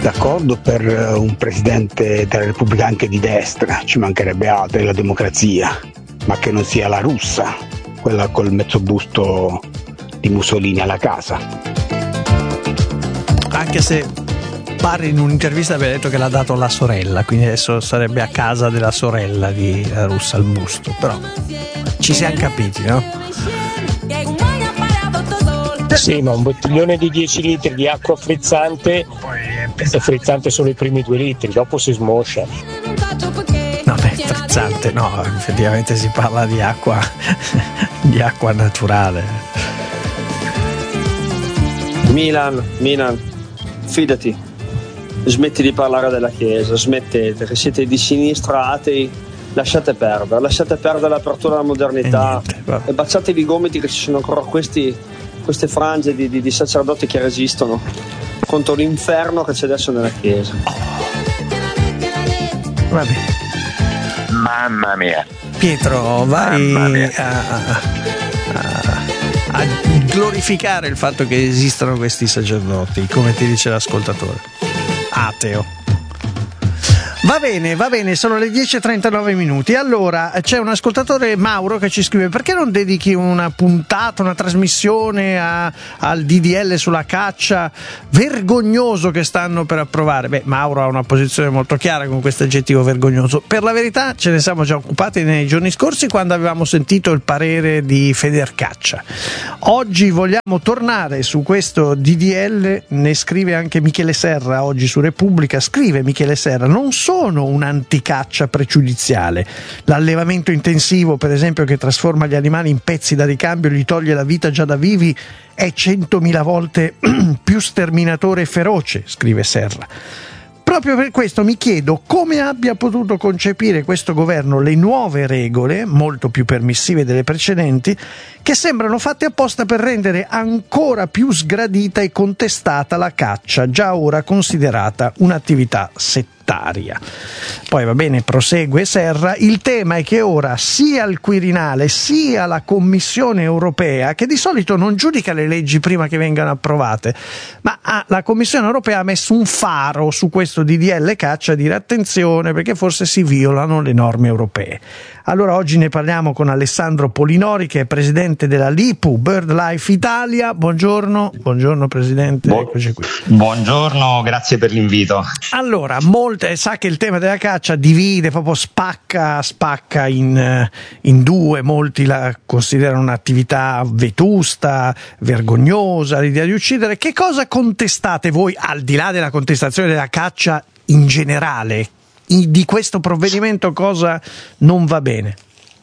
D'accordo per un presidente della Repubblica anche di destra, ci mancherebbe altro, la democrazia, ma che non sia la russa, quella col mezzo busto di Mussolini alla casa. Anche se pare in un'intervista aver detto che l'ha dato alla sorella, quindi adesso sarebbe a casa della sorella di russa il busto, però ci siamo capiti, no? Sì, ma un bottiglione di 10 litri di acqua frizzante è frizzante solo i primi 2 litri, dopo si smoscia. No, beh, frizzante, no, effettivamente si parla di acqua di acqua naturale. Milan, fidati, smetti di parlare della Chiesa, smettete, che siete di sinistra, atei, lasciate perdere l'apertura alla modernità e baciatevi i gomiti che ci sono ancora queste frange di sacerdoti che resistono contro l'inferno che c'è adesso nella Chiesa. Vabbè. Mamma mia. Pietro, vai a glorificare il fatto che esistano questi sacerdoti, come ti dice l'ascoltatore ateo. Va bene, sono le 10:39. Allora, c'è un ascoltatore, Mauro, che ci scrive: perché non dedichi una puntata, una trasmissione al DDL sulla caccia vergognoso che stanno per approvare? Beh, Mauro ha una posizione molto chiara con questo aggettivo vergognoso. Per la verità ce ne siamo già occupati nei giorni scorsi quando avevamo sentito il parere di Federcaccia. Oggi vogliamo tornare su questo DDL, ne scrive anche Michele Serra oggi su Repubblica. Scrive Michele Serra: non sono un'anticaccia pregiudiziale. L'allevamento intensivo, per esempio, che trasforma gli animali in pezzi da ricambio e gli toglie la vita già da vivi, è 100.000 volte più sterminatore e feroce, scrive Serra. Proprio per questo mi chiedo come abbia potuto concepire questo governo le nuove regole, molto più permissive delle precedenti, che sembrano fatte apposta per rendere ancora più sgradita e contestata la caccia, già ora considerata un'attività settaria. Poi va bene, prosegue Serra, il tema è che ora sia il Quirinale sia la Commissione europea, che di solito non giudica le leggi prima che vengano approvate, ma la Commissione europea ha messo un faro su questo DDL caccia a dire attenzione perché forse si violano le norme europee. Allora oggi ne parliamo con Alessandro Polinori, che è presidente della LIPU BirdLife Italia. Buongiorno presidente. Eccoci qui. Buongiorno, grazie per l'invito. Allora, sa che il tema della caccia divide, proprio spacca in due. Molti la considerano un'attività vetusta, vergognosa, l'idea di uccidere. Che cosa contestate voi, al di là della contestazione della caccia in generale? Di questo provvedimento cosa non va bene?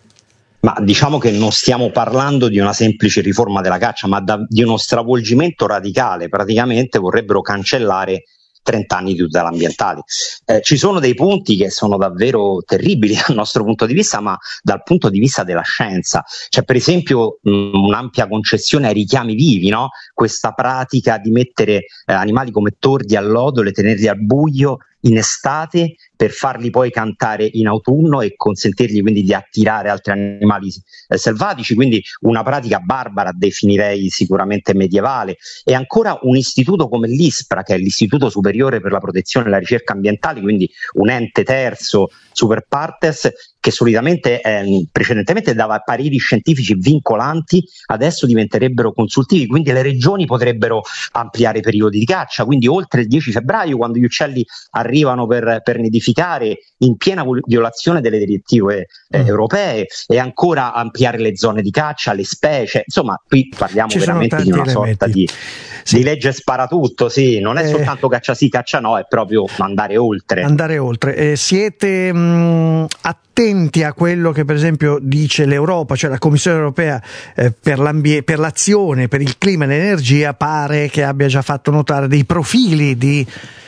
Ma diciamo che non stiamo parlando di una semplice riforma della caccia, ma di uno stravolgimento radicale. Praticamente vorrebbero cancellare 30 anni di tutela ambientale. Ci sono dei punti che sono davvero terribili dal nostro punto di vista, ma dal punto di vista della scienza. C'è per esempio un'ampia concessione ai richiami vivi, no? Questa pratica di mettere animali come tordi all'odolo e tenerli al buio in estate per farli poi cantare in autunno e consentirgli quindi di attirare altri animali selvatici, quindi una pratica barbara, definirei sicuramente medievale. E ancora un istituto come l'ISPRA, che è l'Istituto Superiore per la Protezione e la Ricerca Ambientale, quindi un ente terzo super partes, che solitamente precedentemente dava pareri scientifici vincolanti, adesso diventerebbero consultivi, quindi le regioni potrebbero ampliare i periodi di caccia, quindi oltre il 10 febbraio, quando gli uccelli arrivano per nidificare, in piena violazione delle direttive europee, e ancora ampliare le zone di caccia, le specie. Insomma, qui parliamo veramente di una sorta di legge sparatutto, sì, non è soltanto caccia sì, caccia no, è proprio andare oltre. Siete attenti a quello che per esempio dice l'Europa, cioè la Commissione europea per l'azione, per il clima e l'energia, pare che abbia già fatto notare dei profili di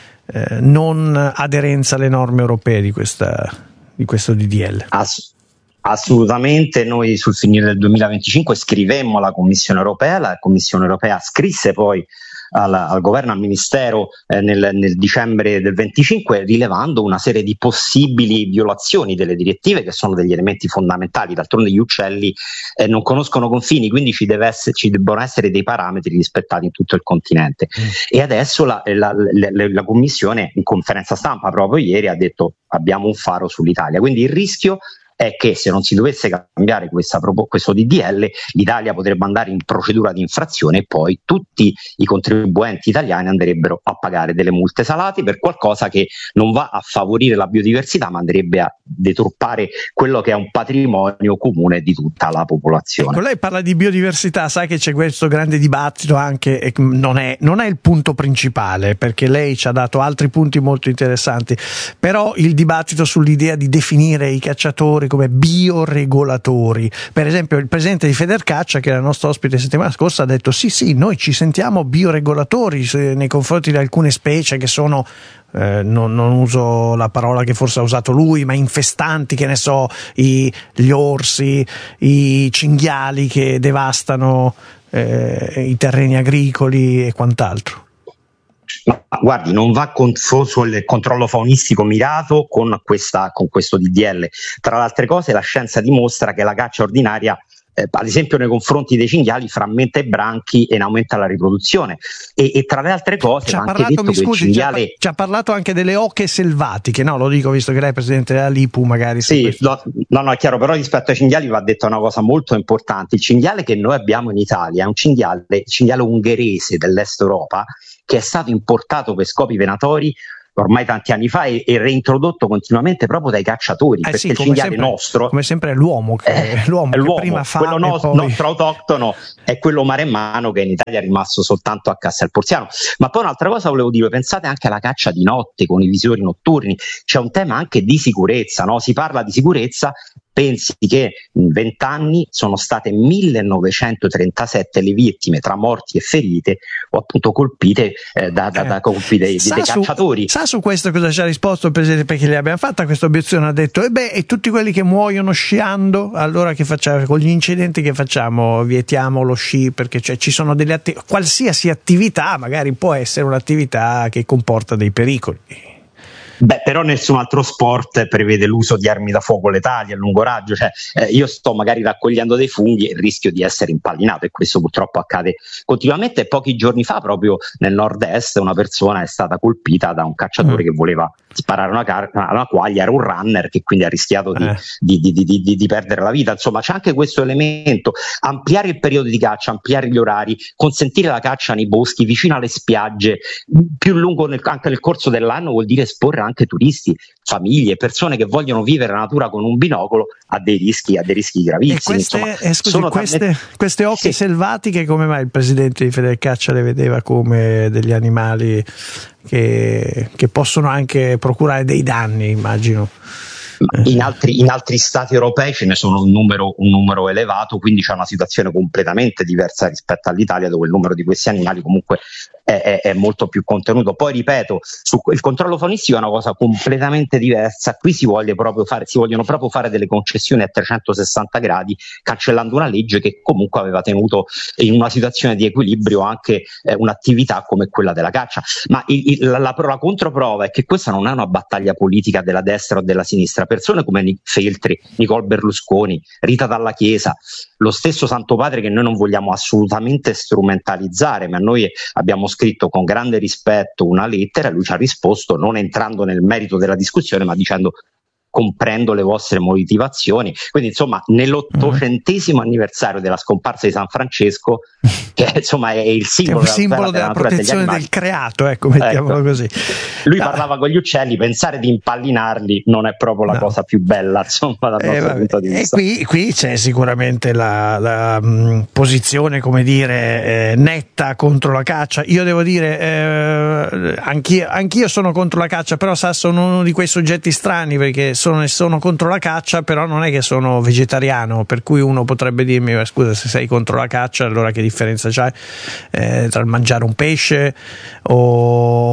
non aderenza alle norme europee di questo DDL. Assolutamente, noi sul finire del 2025 scrivemmo alla Commissione europea, la Commissione europea scrisse poi al governo, al ministero nel dicembre del 25, rilevando una serie di possibili violazioni delle direttive, che sono degli elementi fondamentali. D'altronde gli uccelli non conoscono confini, quindi ci debbono essere dei parametri rispettati in tutto il continente. E adesso la Commissione, in conferenza stampa proprio ieri, ha detto: abbiamo un faro sull'Italia. Quindi il rischio è che, se non si dovesse cambiare questo DDL, l'Italia potrebbe andare in procedura di infrazione e poi tutti i contribuenti italiani andrebbero a pagare delle multe salate per qualcosa che non va a favorire la biodiversità, ma andrebbe a deturpare quello che è un patrimonio comune di tutta la popolazione. Ecco, lei parla di biodiversità, sa che c'è questo grande dibattito anche, e non è il punto principale, perché lei ci ha dato altri punti molto interessanti, però il dibattito sull'idea di definire i cacciatori come bioregolatori. Per esempio il presidente di Federcaccia, che era il nostro ospite settimana scorsa, ha detto sì, noi ci sentiamo bioregolatori nei confronti di alcune specie che sono non uso la parola che forse ha usato lui, ma infestanti, che ne so, gli orsi, i cinghiali che devastano i terreni agricoli e quant'altro. Ma guardi, non va confuso il controllo faunistico mirato con questo DDL. Tra le altre cose, la scienza dimostra che la caccia ordinaria, ad esempio nei confronti dei cinghiali, frammenta i branchi e ne aumenta la riproduzione. E tra le altre cose va anche detto che il cinghiale... Ci ha parlato anche delle oche selvatiche, no? Lo dico visto che lei è presidente della LIPU, magari. Sì, no, è chiaro, però rispetto ai cinghiali va detto una cosa molto importante. Il cinghiale che noi abbiamo in Italia è un cinghiale ungherese dell'est Europa, che è stato importato per scopi venatori ormai tanti anni fa e reintrodotto continuamente proprio dai cacciatori, perché il cinghiale nostro, come sempre, è l'uomo che prima fa, quello nostro autoctono è quello maremmano, che in Italia è rimasto soltanto a Castelporziano. Ma poi un'altra cosa volevo dire: pensate anche alla caccia di notte con i visori notturni, c'è un tema anche di sicurezza, no? Si parla di sicurezza. Pensi che in 20 anni sono state 1937 le vittime tra morti e ferite, o appunto colpite da colpi dei cacciatori. Sa su questo cosa ci ha risposto il presidente? Perché gli abbiamo fatta questa obiezione, ha detto: e tutti quelli che muoiono sciando, allora che facciamo? Con gli incidenti che facciamo? Vietiamo lo sci, perché ci sono qualsiasi attività magari può essere un'attività che comporta dei pericoli. Beh, però nessun altro sport prevede l'uso di armi da fuoco letali a lungo raggio. Io sto magari raccogliendo dei funghi e rischio di essere impallinato, e questo purtroppo accade continuamente. Pochi giorni fa, proprio nel nord-est, una persona è stata colpita da un cacciatore che voleva sparare una quaglia, era un runner, che quindi ha rischiato di perdere la vita. Insomma, c'è anche questo elemento: ampliare il periodo di caccia, ampliare gli orari, consentire la caccia nei boschi, vicino alle spiagge, più lungo anche nel corso dell'anno, vuol dire esporre anche turisti, famiglie, persone che vogliono vivere la natura con un binocolo a dei rischi gravissimi. Queste oche selvatiche, come mai il presidente di Federcaccia le vedeva come degli animali che possono anche procurare dei danni, immagino? In altri stati europei ce ne sono un numero elevato, quindi c'è una situazione completamente diversa rispetto all'Italia, dove il numero di questi animali comunque è molto più contenuto. Poi ripeto, il controllo faunistico è una cosa completamente diversa. Qui si vogliono proprio fare delle concessioni a 360 gradi, cancellando una legge che comunque aveva tenuto in una situazione di equilibrio anche un'attività come quella della caccia. Ma la controprova è che questa non è una battaglia politica della destra o della sinistra. Persone come Feltri, Nicole Berlusconi, Rita Dalla Chiesa, lo stesso Santo Padre, che noi non vogliamo assolutamente strumentalizzare, ma noi abbiamo scritto con grande rispetto una lettera e lui ci ha risposto non entrando nel merito della discussione, ma dicendo: comprendo le vostre motivazioni. Quindi insomma, nell'800° anniversario della scomparsa di San Francesco, che insomma è il simbolo della protezione del creato, mettiamolo così. Lui parlava con gli uccelli, pensare di impallinarli non è proprio la cosa più bella, insomma, dal nostro punto di vista. E qui c'è sicuramente la posizione, come dire, netta contro la caccia. Io devo dire, anch'io sono contro la caccia, però sono uno di quei soggetti strani, perché sono contro la caccia, però non è che sono vegetariano, per cui uno potrebbe dirmi: scusa, se sei contro la caccia, allora che differenza c'è tra il mangiare un pesce o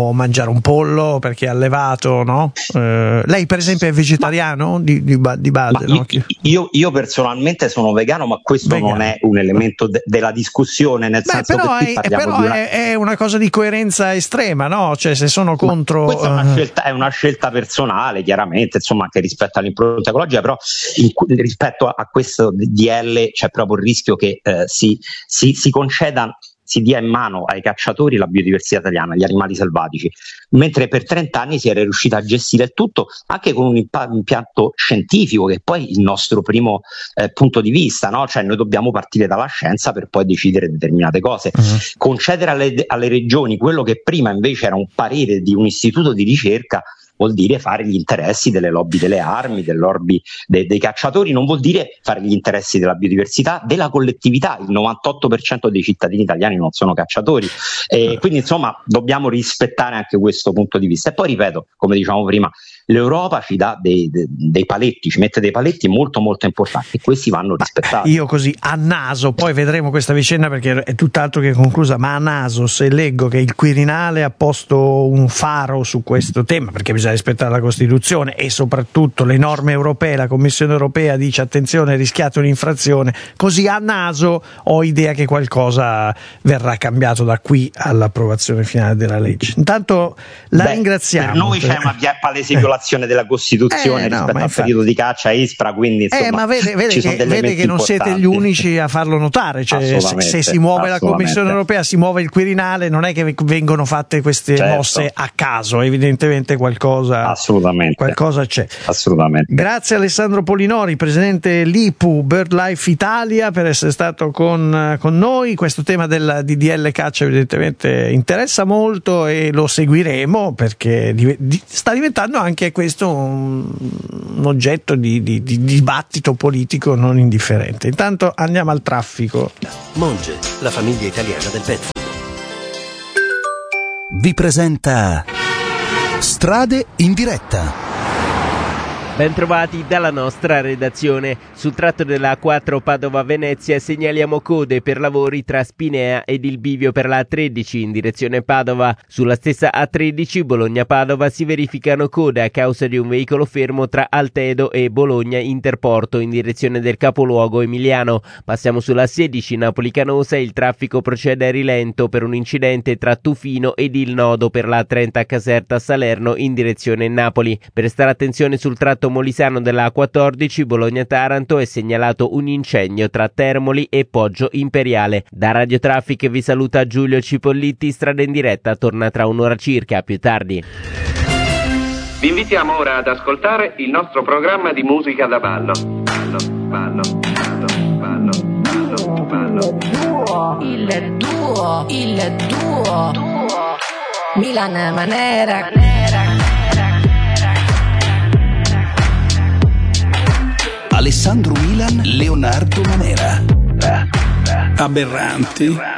può mangiare un pollo perché è allevato, no? Lei per esempio è vegetariano di base? No? Io personalmente sono vegano, ma questo non è un elemento della discussione, nel senso però che qui parliamo è una cosa di coerenza estrema, no? Cioè se sono contro... Questa è una scelta personale, chiaramente, insomma, anche rispetto all'impronta ecologica, però rispetto a questo DL c'è proprio il rischio che si conceda, si dia in mano ai cacciatori la biodiversità italiana, gli animali selvatici, mentre per 30 anni si era riuscito a gestire il tutto anche con un impianto scientifico, che è poi il nostro primo punto di vista, no? Cioè noi dobbiamo partire dalla scienza per poi decidere determinate cose. Concedere alle regioni quello che prima invece era un parere di un istituto di ricerca vuol dire fare gli interessi delle lobby delle armi, delle lobby dei cacciatori, non vuol dire fare gli interessi della biodiversità, della collettività. Il 98% dei cittadini italiani non sono cacciatori, quindi insomma dobbiamo rispettare anche questo punto di vista. E poi ripeto, come dicevamo prima, l'Europa ci dà dei paletti, ci mette dei paletti molto molto importanti e questi vanno rispettati. Io così a naso, poi vedremo questa vicenda perché è tutt'altro che conclusa, ma a naso se leggo che il Quirinale ha posto un faro su questo tema, perché bisogna rispettare la Costituzione e soprattutto le norme europee, la Commissione europea dice attenzione, rischiate un'infrazione, così a naso ho idea che qualcosa verrà cambiato da qui all'approvazione finale della legge. Intanto ringraziamo. Per noi c'è una palese violazione della Costituzione rispetto al periodo di caccia ISPRA, quindi insomma, ma vede che non siete gli unici a farlo notare, cioè se si muove la Commissione europea, si muove il Quirinale, non è che vengono fatte queste mosse a caso, evidentemente qualcosa c'è. Assolutamente. Grazie Alessandro Polinori, presidente l'IPU BirdLife Italia, per essere stato con noi. Questo tema del DDL caccia evidentemente interessa molto e lo seguiremo perché sta diventando anche questo un oggetto di dibattito politico non indifferente. Intanto andiamo al traffico. Monge, la famiglia italiana del pet food, vi presenta Strade in diretta. Bentrovati dalla nostra redazione. Sul tratto della A4 Padova-Venezia segnaliamo code per lavori tra Spinea ed il bivio per la A13 in direzione Padova. Sulla stessa A13 Bologna-Padova si verificano code a causa di un veicolo fermo tra Altedo e Bologna Interporto in direzione del capoluogo emiliano. Passiamo sulla 16 Napoli-Canosa, il traffico procede a rilento per un incidente tra Tufino ed il nodo per la 30 Caserta-Salerno in direzione Napoli. Per prestare attenzione sul tratto molisano della A14 Bologna-Taranto è segnalato un incendio tra Termoli e Poggio Imperiale. Da Radio Traffic vi saluta Giulio Cipollitti. Strada in diretta torna tra un'ora circa, più tardi. Vi invitiamo ora ad ascoltare il nostro programma di musica da ballo. Ballo. Il duo. Milan Manera. Alessandro Milan, Leonardo Manera. Aberranti.